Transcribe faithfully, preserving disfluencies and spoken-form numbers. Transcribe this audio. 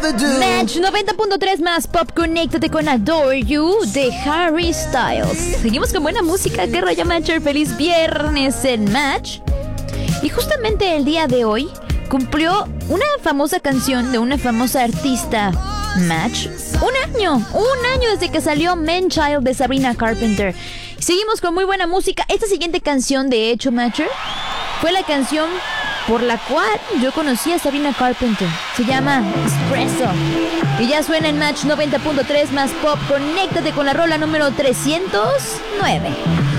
Match noventa punto tres más pop, conéctate con Adore You de Harry Styles. Seguimos con buena música. ¿Qué rollo, Matcher? Feliz viernes en Match. Y justamente el día de hoy cumplió una famosa canción de una famosa artista, Match, un año, un año desde que salió Man Child de Sabrina Carpenter. Seguimos con muy buena música. Esta siguiente canción, de hecho, Matcher, fue la canción por la cual yo conocí a Sabrina Carpenter. Se llama Espresso. Y ya suena en Match noventa punto tres más pop. Conéctate con la rola número trescientos nueve.